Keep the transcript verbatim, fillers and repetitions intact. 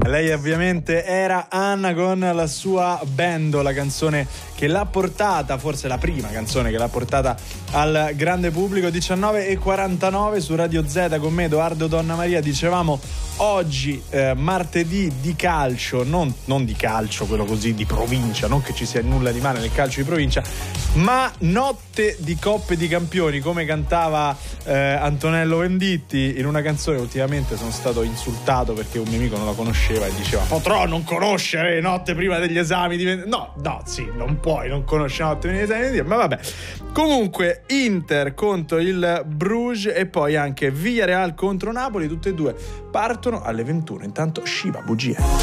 Lei ovviamente era Anna con la sua Bendo, la canzone che l'ha portata, forse la prima canzone che l'ha portata al grande pubblico. Diciannove e quarantanove su Radio Z con me Edoardo Donna Maria. Dicevamo oggi eh, martedì di calcio, non, non di calcio quello così di provincia, non che ci sia nulla di male nel calcio di provincia, ma notte di Coppe di Campioni, come cantava eh, Antonello Venditti in una canzone. Ultimamente sono stato insultato perché un mio amico non la conosceva e diceva: potrò non conoscere notte prima degli esami di... no, no, sì, non puoi non conoscere notte prima degli esami di... ma vabbè. Comunque Inter contro il Bruges e poi anche Villarreal contro Napoli, tutte e due partono alle ventuno. Intanto Shiva, bugie.